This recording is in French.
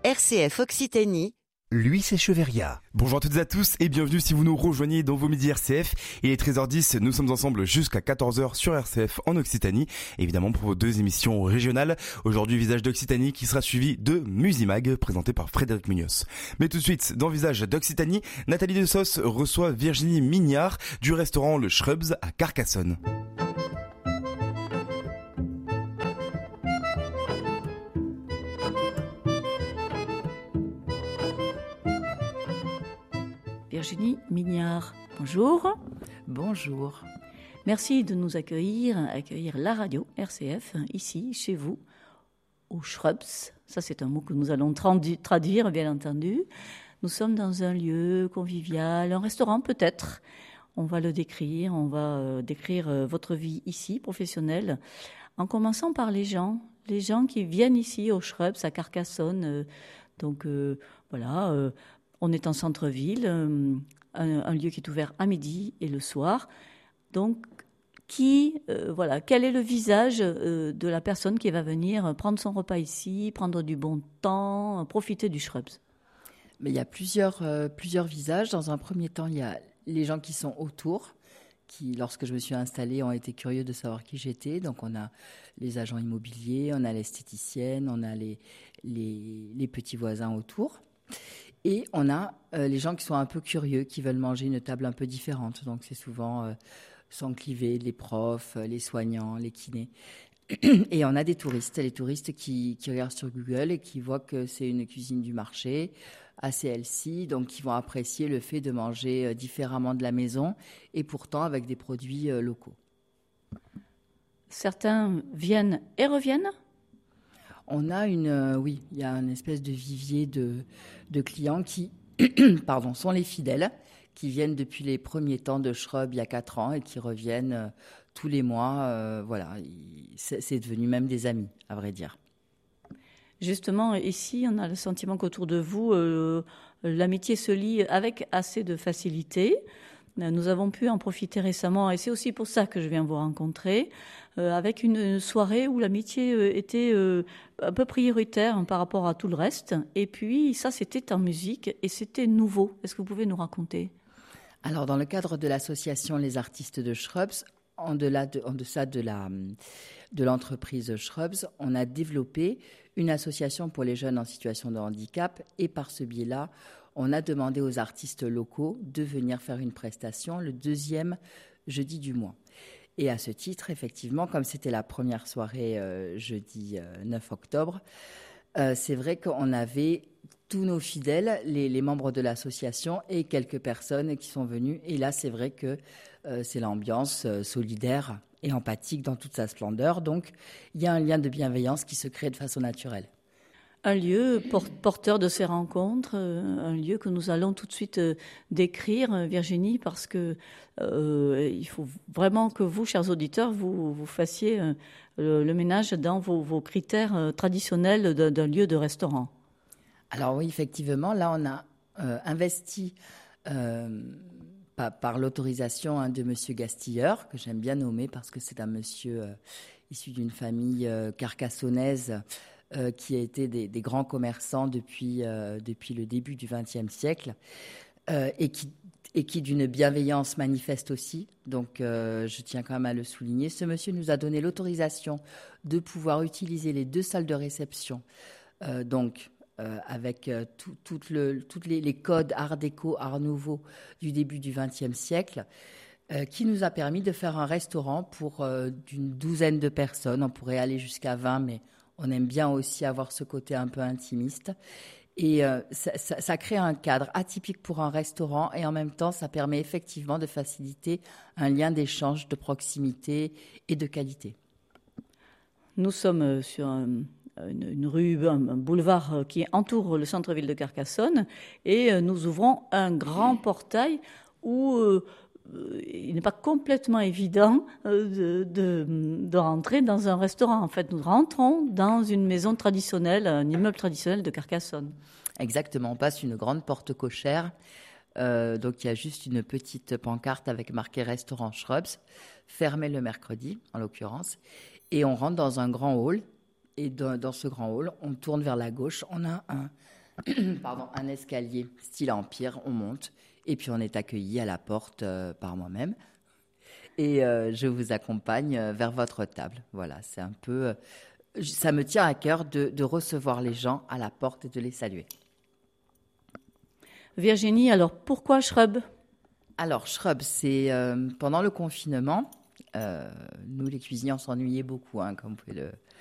RCF Occitanie, Lui, c'est Cheveria. Bonjour à toutes et à tous et bienvenue si vous nous rejoignez dans vos midis RCF. Il est 13h10, nous sommes ensemble jusqu'à 14h sur RCF en Occitanie, évidemment pour vos deux émissions régionales. Aujourd'hui, Visage d'Occitanie qui sera suivi de Musimag, présenté par Frédéric Munoz. Mais tout de suite, dans Visage d'Occitanie, Nathalie Dessos reçoit Virginie Mignard du restaurant Le Shrubs à Carcassonne. Virginie Mignard, bonjour. Bonjour. Merci de nous accueillir la radio RCF, ici, chez vous, au Shrubs. Ça, c'est un mot que nous allons traduire, bien entendu. Nous sommes dans un lieu convivial, un restaurant peut-être. On va le décrire, décrire votre vie ici, professionnelle, en commençant par les gens qui viennent ici au Shrubs, à Carcassonne. On est en centre-ville, un lieu qui est ouvert à midi et le soir. Donc, quel est le visage de la personne qui va venir prendre son repas ici, prendre du bon temps, profiter du Shrubs? Mais il y a plusieurs visages. Dans un premier temps, il y a les gens qui sont autour, qui, lorsque je me suis installée, ont été curieux de savoir qui j'étais. Donc, on a les agents immobiliers, on a l'esthéticienne, on a les petits voisins autour. Et on a les gens qui sont un peu curieux, qui veulent manger une table un peu différente. Donc, c'est souvent sans cliver, les profs, les soignants, les kinés. Et on a les touristes qui regardent sur Google et qui voient que c'est une cuisine du marché, assez healthy, donc qui vont apprécier le fait de manger différemment de la maison et pourtant avec des produits locaux. Certains viennent et reviennent ? On a il y a une espèce de vivier de clients qui sont les fidèles, qui viennent depuis les premiers temps de Shrub il y a 4 ans et qui reviennent tous les mois. C'est devenu même des amis, à vrai dire. Justement, ici, on a le sentiment qu'autour de vous, l'amitié se lie avec assez de facilité. Nous avons pu en profiter récemment, et c'est aussi pour ça que je viens vous rencontrer, avec une soirée où l'amitié était un peu prioritaire par rapport à tout le reste. Et puis, ça, c'était en musique et c'était nouveau. Est-ce que vous pouvez nous raconter ? Alors, dans le cadre de l'association Les Artistes de Shrubs, en deçà de l'entreprise Shrubs, on a développé une association pour les jeunes en situation de handicap. Et par ce biais-là, on a demandé aux artistes locaux de venir faire une prestation le 2e jeudi du mois. Et à ce titre, effectivement, comme c'était la première soirée jeudi 9 octobre, c'est vrai qu'on avait tous nos fidèles, les membres de l'association et quelques personnes qui sont venues. Et là, c'est vrai que c'est l'ambiance solidaire et empathique dans toute sa splendeur. Donc, il y a un lien de bienveillance qui se crée de façon naturelle. Un lieu porteur de ces rencontres, un lieu que nous allons tout de suite décrire, Virginie, parce que il faut vraiment que vous, chers auditeurs, vous fassiez le ménage dans vos critères traditionnels d'un lieu de restaurant. Alors oui, effectivement, là on a investi par l'autorisation de Monsieur Gastilleur, que j'aime bien nommer parce que c'est un monsieur issu d'une famille carcassonnaise qui a été des grands commerçants depuis le début du XXe siècle et qui d'une bienveillance manifeste aussi. Donc, je tiens quand même à le souligner. Ce monsieur nous a donné l'autorisation de pouvoir utiliser les 2 salles de réception, avec tous les codes Art déco, Art nouveau du début du XXe siècle, qui nous a permis de faire un restaurant pour d'une douzaine de personnes. On pourrait aller jusqu'à 20, mais on aime bien aussi avoir ce côté un peu intimiste. Et ça crée un cadre atypique pour un restaurant et en même temps, ça permet effectivement de faciliter un lien d'échange, de proximité et de qualité. Nous sommes sur une rue, un boulevard qui entoure le centre-ville de Carcassonne et nous ouvrons un grand portail où il n'est pas complètement évident de rentrer dans un restaurant. En fait, nous rentrons dans une maison traditionnelle, un immeuble traditionnel de Carcassonne. Exactement, on passe une grande porte cochère. Donc, il y a juste une petite pancarte avec marqué « Restaurant Shrubs », fermé le mercredi, en l'occurrence. Et on rentre dans un grand hall. Et dans ce grand hall, on tourne vers la gauche. On a un escalier style empire, on monte et puis on est accueilli à la porte par moi-même. Et je vous accompagne vers votre table. Voilà, c'est un peu... ça me tient à cœur de recevoir les gens à la porte et de les saluer. Virginie, alors pourquoi Shrub ? Alors, Shrub, c'est pendant le confinement, nous les cuisiniers, on s'ennuyait beaucoup, comme vous pouvez